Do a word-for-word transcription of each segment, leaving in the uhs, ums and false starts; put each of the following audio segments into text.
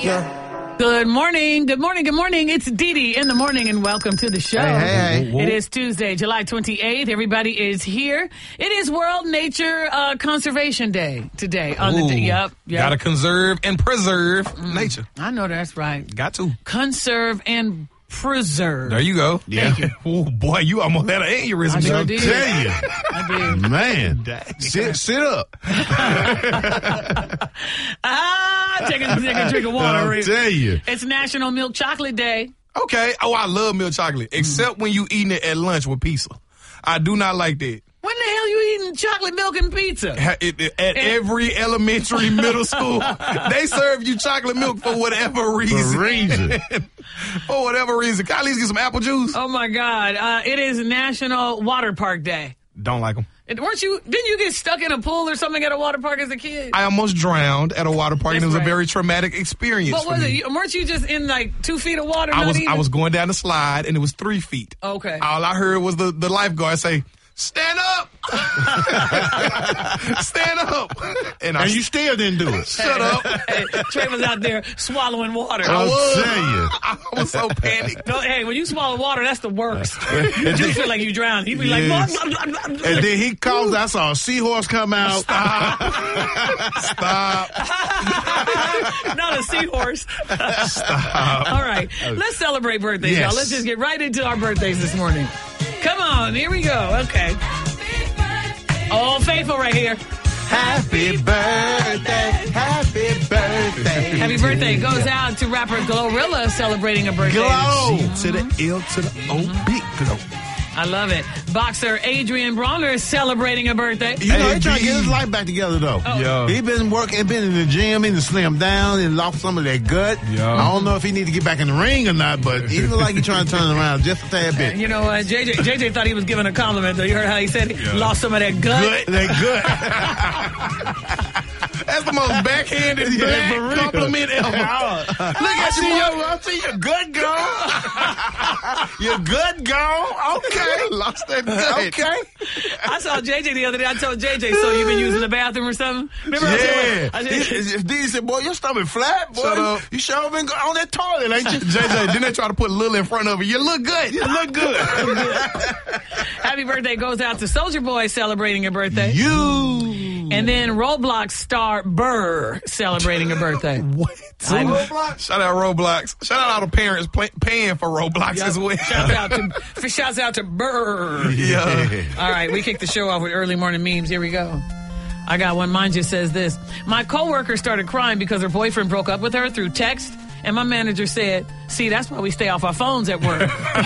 Yeah. Good morning. Good morning. Good morning. It's Dee Dee in the morning, and welcome to the show. Hey, hey, hey. It is Tuesday, July twenty-eighth. Everybody is here. It is World Nature uh, Conservation Day today. On Ooh, the day. Yep. yep. Gotta conserve and preserve Mm, nature. I know that's right. Got to. Conserve and preserve. There you go. Yeah. Oh, boy, you almost had an aneurysm. I sure son. did. Tell you. I did. Man, sit, sit up. Ah, take a, take a drink of water. I'll Rick. tell you. It's National Milk Chocolate Day. Okay. Oh, I love milk chocolate, except when you eating it at lunch with pizza. I do not like that. When the hell you eating chocolate milk and pizza? Ha- it- it- At every elementary, middle school, they serve you chocolate milk for whatever reason. For reason. For whatever reason. Can I at least get some apple juice? Oh my God! Uh, it is National Water Park Day. Don't like them. And weren't you? Didn't you get stuck in a pool or something at a water park as a kid? I almost drowned at a water park, and it was That's a right. very traumatic experience What for was me. it? You, weren't you just in like two feet of water? I not was even? I was going down the slide, and it was three feet. Okay. All I heard was the, the lifeguard say, "Stand up! Stand up!" And I And you still didn't do it. shut up. Hey, Trey was out there swallowing water. I I'll was. tell you. I was so panicked. No, hey, when you swallow water, that's the worst. You just feel like you drowned. He'd be like, Yes. blah, blah, blah, blah. And then he calls, I saw a seahorse come out. Stop. Not a seahorse. All right. Let's celebrate birthdays, Yes. y'all. Let's just get right into our birthdays this morning. Come on. Here we go. Okay. Old Faithful right here. Happy birthday, happy birthday. Happy birthday goes out to rapper Glorilla celebrating a birthday. Glow. To the L to the O big glow. I love it. Boxer Adrian Broner is celebrating a birthday. You know, Hey, he trying to get his B. life back together, though. Oh. Yo. He been working, been in the gym, he done slimmed down and lost some of that gut. Yo. I don't know if he need to get back in the ring or not, but he look like he's trying to turn it around just a tad bit. You know, uh, J J J J thought he was giving a compliment, though. You heard how he said he lost some of that gut. Good, they good. That's the most backhanded Yeah, black for real. compliment ever. Look at you, I see your good gone. Your good gone. Okay, Lost that gut. okay. I saw J J the other day. I told J J, so you been using the bathroom or something? Remember I Yeah. said, I said, He- D said, boy, your stomach flat, boy. Shut up. You sure been go- on that toilet, ain't you? J J, didn't they try to put Lil in front of you? You look good. You look good. happy birthday goes out to Soulja Boy celebrating a birthday. You. And then Roblox star Burr celebrating a birthday. What? I know. Shout out Roblox. Shout out all the parents play, paying for Roblox Yep. as well. Shout out to for shouts out to Burr. Yeah. All right, we kick the show off with early morning memes. Here we go. I got one. Mine just says this. My coworker started crying because her boyfriend broke up with her through text, and my manager said, "See, that's why we stay off our phones at work."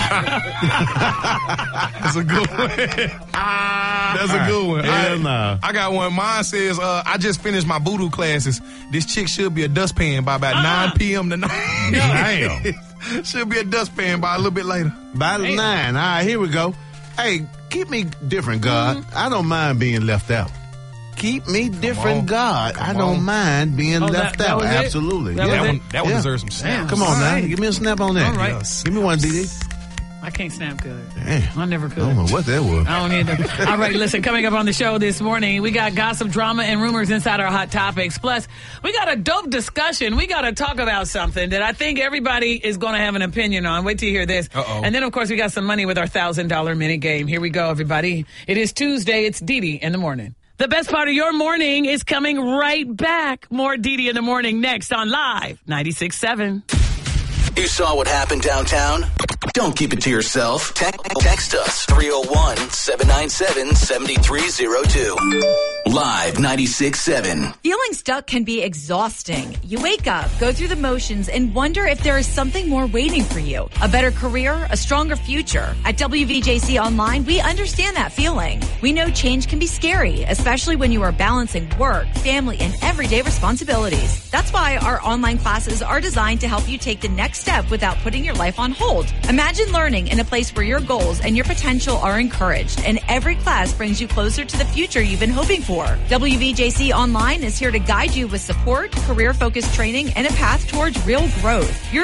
That's a good one. That's a good one. Hell I, nah. I got one. Mine says, uh, I just finished my voodoo classes. This chick should be a dustpan by about Uh-uh. nine p.m. tonight. Damn. Should be a dustpan by a little bit later. By the Damn. nine. All right, here we go. Hey, keep me different, God. Mm-hmm. I don't mind being left out. Keep me different, on. God. I Come don't on. mind being Oh, that- left that out. was it? Absolutely. That yeah. was That it? one, that one Yeah. deserves some snaps. Come on All now. right. Give me a snap on that. All right. Yes. Give me one, D D. I can't snap good. Damn. I never could. I don't know what that was. I don't either. All right, listen, coming up on the show this morning, we got gossip, drama, and rumors inside our hot topics. Plus, we got a dope discussion. We got to talk about something that I think everybody is going to have an opinion on. Wait till you hear this. Uh-oh. And then, of course, we got some money with our one thousand dollars minute game. Here we go, everybody. It is Tuesday. It's Dee Dee in the morning. The best part of your morning is coming right back. More Dee Dee in the morning next on Live ninety-six point seven. You saw what happened downtown? Don't keep it to yourself. Te- text us three oh one, seven nine seven, seven three oh two. Live ninety-six point seven. Feeling stuck can be exhausting. You wake up, go through the motions, and wonder if there is something more waiting for you. A better career, a stronger future. At W V J C Online, we understand that feeling. We know change can be scary, especially when you are balancing work, family, and everyday responsibilities. That's why our online classes are designed to help you take the next step without putting your life on hold. Imagine learning in a place where your goals and your potential are encouraged, and every class brings you closer to the future you've been hoping for. W V J C Online is here to guide you with support, career-focused training, and a path towards real growth. Your